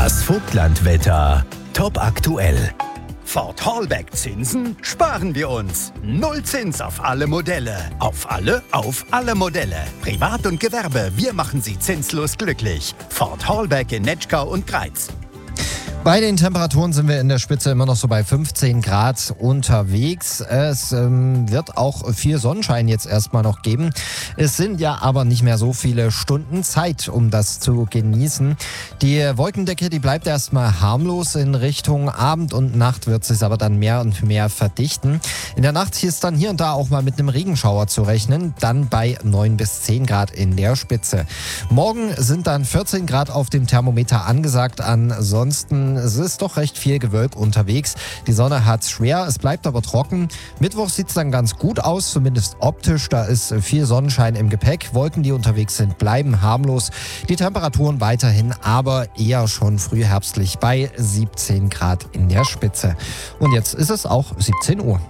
Das Vogtlandwetter top aktuell. Fort Hallback Zinsen sparen wir uns. Null Zins auf alle Modelle. Auf alle Modelle. Privat und Gewerbe, wir machen Sie zinslos glücklich. Fort Hallback in Netschkau und Greiz. Bei den Temperaturen sind wir in der Spitze immer noch so bei 15 Grad unterwegs. Es wird auch viel Sonnenschein jetzt erstmal noch geben. Es sind ja aber nicht mehr so viele Stunden Zeit, um das zu genießen. Die Wolkendecke, die bleibt erstmal harmlos. In Richtung Abend und Nacht wird es aber dann mehr und mehr verdichten. In der Nacht ist dann hier und da auch mal mit einem Regenschauer zu rechnen. Dann bei 9 bis 10 Grad in der Spitze. Morgen sind dann 14 Grad auf dem Thermometer angesagt. Ansonsten es ist doch recht viel Gewölk unterwegs. Die Sonne hat's schwer, es bleibt aber trocken. Mittwoch sieht's dann ganz gut aus, zumindest optisch. Da ist viel Sonnenschein im Gepäck. Wolken, die unterwegs sind, bleiben harmlos. Die Temperaturen weiterhin aber eher schon frühherbstlich bei 17 Grad in der Spitze. Und jetzt ist es auch 17 Uhr.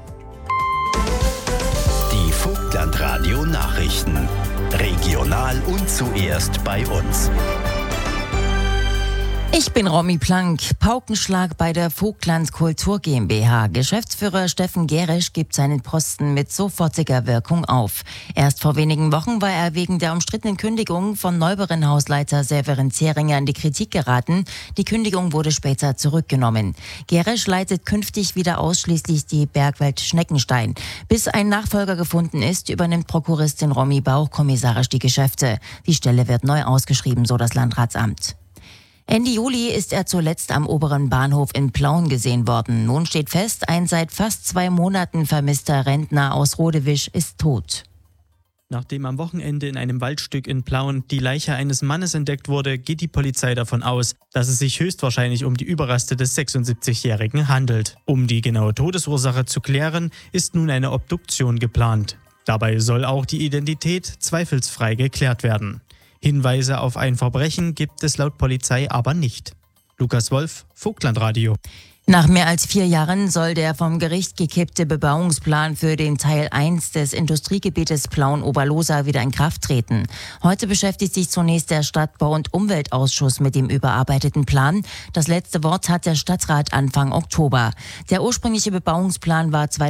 Die Vogtlandradio Nachrichten. Regional und zuerst bei uns. Ich bin Romy Plank. Paukenschlag bei der Vogtland Kultur GmbH. Geschäftsführer Steffen Gerisch gibt seinen Posten mit sofortiger Wirkung auf. Erst vor wenigen Wochen war er wegen der umstrittenen Kündigung von Neuberen-Hausleiter Severin Zeringer in die Kritik geraten. Die Kündigung wurde später zurückgenommen. Gerisch leitet künftig wieder ausschließlich die Bergwelt Schneckenstein. Bis ein Nachfolger gefunden ist, übernimmt Prokuristin Romy Bauch kommissarisch die Geschäfte. Die Stelle wird neu ausgeschrieben, so das Landratsamt. Ende Juli ist er zuletzt am oberen Bahnhof in Plauen gesehen worden. Nun steht fest, ein seit fast 2 Monaten vermisster Rentner aus Rodewisch ist tot. Nachdem am Wochenende in einem Waldstück in Plauen die Leiche eines Mannes entdeckt wurde, geht die Polizei davon aus, dass es sich höchstwahrscheinlich um die Überreste des 76-Jährigen handelt. Um die genaue Todesursache zu klären, ist nun eine Obduktion geplant. Dabei soll auch die Identität zweifelsfrei geklärt werden. Hinweise auf ein Verbrechen gibt es laut Polizei aber nicht. Lukas Wolf, Vogtlandradio. Nach mehr als 4 Jahren soll der vom Gericht gekippte Bebauungsplan für den Teil 1 des Industriegebietes Plauen-Oberlosa wieder in Kraft treten. Heute beschäftigt sich zunächst der Stadtbau- und Umweltausschuss mit dem überarbeiteten Plan. Das letzte Wort hat der Stadtrat Anfang Oktober. Der ursprüngliche Bebauungsplan war